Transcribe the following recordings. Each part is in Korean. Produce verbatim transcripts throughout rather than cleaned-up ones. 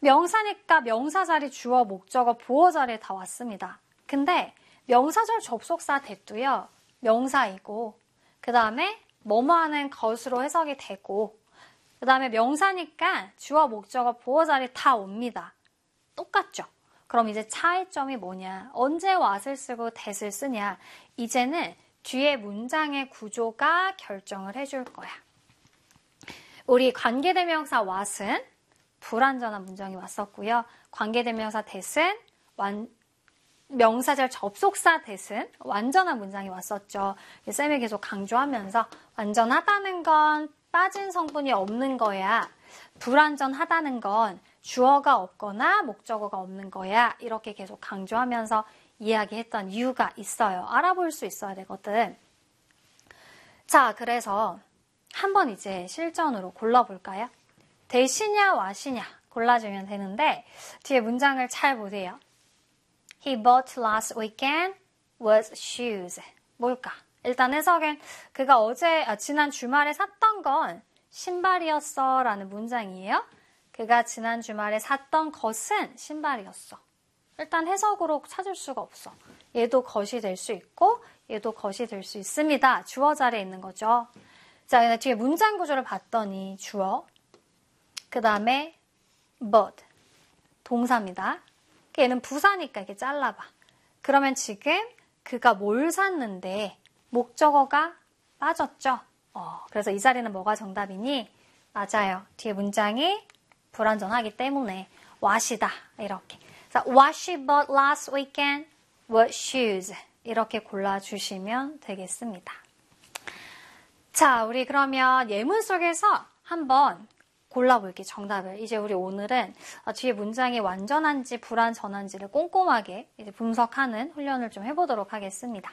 명사니까 명사 자리 주어, 목적어, 보어 자리에 다 왔습니다. 근데 명사절 접속사 that도요. 명사이고 그 다음에 뭐뭐 하는 것으로 해석이 되고 그 다음에 명사니까 주어, 목적어, 보어 자리 다 옵니다. 똑같죠? 그럼 이제 차이점이 뭐냐? 언제 what을 쓰고 that을 쓰냐? 이제는 뒤에 문장의 구조가 결정을 해줄 거야. 우리 관계대명사 what은 불완전한 문장이 왔었고요. 관계대명사 that은 완, 명사절 접속사 that은 완전한 문장이 왔었죠. 쌤이 계속 강조하면서 완전하다는 건 빠진 성분이 없는 거야. 불완전하다는 건 주어가 없거나 목적어가 없는 거야. 이렇게 계속 강조하면서 이야기했던 이유가 있어요. 알아볼 수 있어야 되거든. 자, 그래서 한번 이제 실전으로 골라볼까요? that이냐 what이냐 골라주면 되는데 뒤에 문장을 잘 보세요. He bought last weekend was shoes. 뭘까? 일단 해석은 그가 어제 아, 지난 주말에 샀던 건 신발이었어 라는 문장이에요. 그가 지난 주말에 샀던 것은 신발이었어. 일단 해석으로 찾을 수가 없어. 얘도 것이 될 수 있고 얘도 것이 될 수 있습니다. 주어 자리에 있는 거죠. 자, 뒤에 문장 구조를 봤더니 주어, 그 다음에 bought, 동사입니다. 얘는 부사니까 이렇게 잘라봐. 그러면 지금 그가 뭘 샀는데 목적어가 빠졌죠? 어, 그래서 이 자리는 뭐가 정답이니? 맞아요. 뒤에 문장이 불완전하기 때문에 what이다. 이렇게. 자, what she bought last weekend was shoes. 이렇게 골라주시면 되겠습니다. 자, 우리 그러면 예문 속에서 한번 골라볼게요. 정답을. 이제 우리 오늘은 뒤에 문장이 완전한지 불완전한지를 꼼꼼하게 이제 분석하는 훈련을 좀 해보도록 하겠습니다.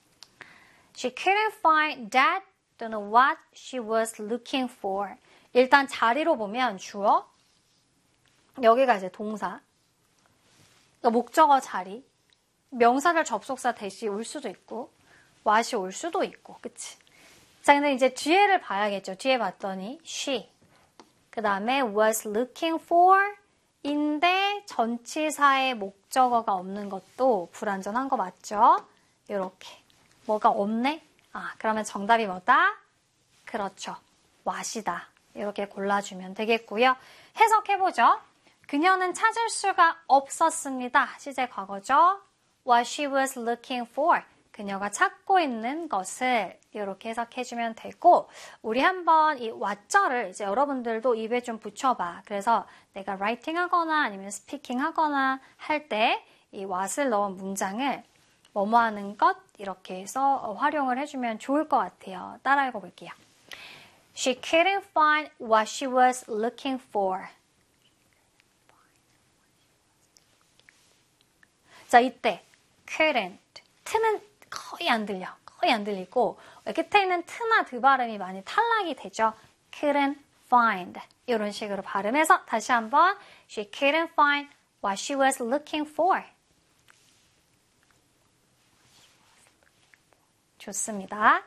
She couldn't find that 또는 what she was looking for. 일단 자리로 보면 주어, 여기가 이제 동사, 그러니까 목적어 자리, 명사절 접속사 that이 올 수도 있고 what이 올 수도 있고, 그치? 자, 근데 이제 뒤에를 봐야겠죠. 뒤에 봤더니 she, 그 다음에 was looking for 인데 전치사의 목적어가 없는 것도 불완전한 거 맞죠? 이렇게. 뭐가 없네? 아, 그러면 정답이 뭐다? 그렇죠. what이다. 이렇게 골라주면 되겠고요. 해석해보죠. 그녀는 찾을 수가 없었습니다. 시제 과거죠. What she was looking for. 그녀가 찾고 있는 것을 이렇게 해석해주면 되고, 우리 한번 이 what절을 이제 여러분들도 입에 좀 붙여봐. 그래서 내가 writing 하거나 아니면 speaking 하거나 할 때 이 what을 넣은 문장을 뭐뭐 하는 것 이렇게 해서 활용을 해주면 좋을 것 같아요. 따라 읽어볼게요. She couldn't find what she was looking for. 자, 이때 couldn't, t는 거의 안 들려. 거의 안 들리고 끝에 있는 t나 드 발음이 많이 탈락이 되죠. couldn't find 이런 식으로 발음해서 다시 한번 She couldn't find what she was looking for. 좋습니다.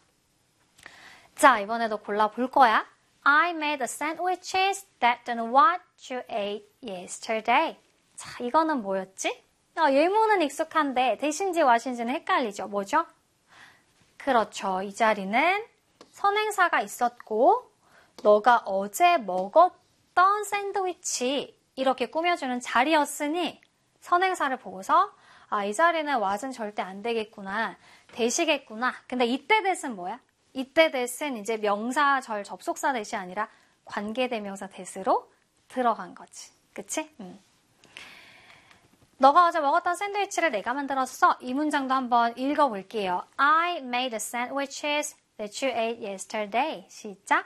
자, 이번에도 골라볼 거야. I made the sandwiches that than what you ate yesterday. 자, 이거는 뭐였지? 어, 예문은 익숙한데 대신지 what인지는 헷갈리죠. 뭐죠? 그렇죠. 이 자리는 선행사가 있었고 너가 어제 먹었던 샌드위치 이렇게 꾸며주는 자리였으니 선행사를 보고서 아, 이 자리는 what은 절대 안 되겠구나. 대시겠구나. 근데 이때 that은 뭐야? 이때 that은 이제 명사절 접속사 that이 아니라 관계대명사 that으로 들어간 거지. 그치? 음. 너가 어제 먹었던 샌드위치를 내가 만들었어. 이 문장도 한번 읽어볼게요. I made the sandwiches that you ate yesterday. 시작.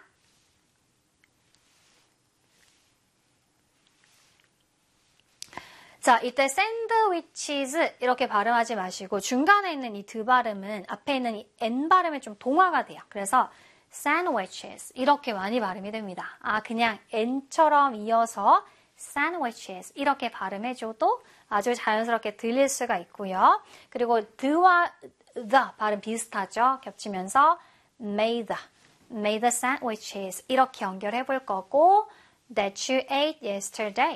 자, 이때 sandwiches 이렇게 발음하지 마시고 중간에 있는 이 드 발음은 앞에 있는 이 n 발음에 좀 동화가 돼요. 그래서 sandwiches 이렇게 많이 발음이 됩니다. 아, 그냥 n처럼 이어서 sandwiches 이렇게 발음해줘도 아주 자연스럽게 들릴 수가 있고요. 그리고 the와 the 발음 비슷하죠. 겹치면서 made, made the sandwiches 이렇게 연결해 볼 거고 that you ate yesterday